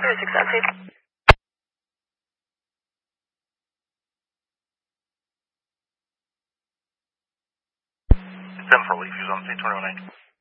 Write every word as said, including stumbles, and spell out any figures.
Zero six seven two. seven four Leaf, who's on St. Twenty-one nine.